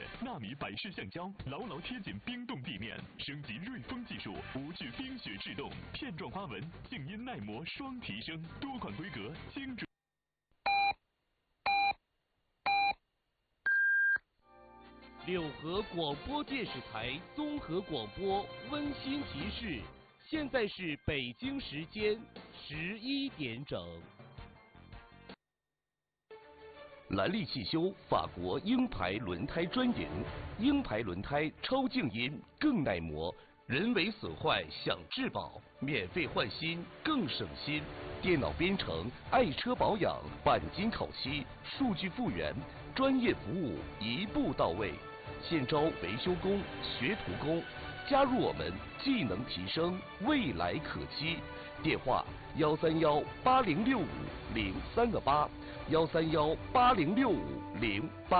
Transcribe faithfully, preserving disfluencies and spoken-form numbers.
纳米百视橡胶，牢牢贴紧冰冻地面。升级锐风技术，无惧冰雪制冻。片状花纹，静音耐磨双提升，多款规格，精准。 六合广播电视台综合广播温馨提示：现在是北京时间十一点整。兰利汽修法国鹰牌轮胎专营，鹰牌轮胎超静音，更耐磨，人为损坏享质保，免费换新更省心。电脑编程，爱车保养，钣金烤漆，数据复原，专业服务一步到位。现招维修工、学徒工，加入我们，技能提升，未来可期。电话：幺三幺八零六五零三个八，幺三幺八零六五零八。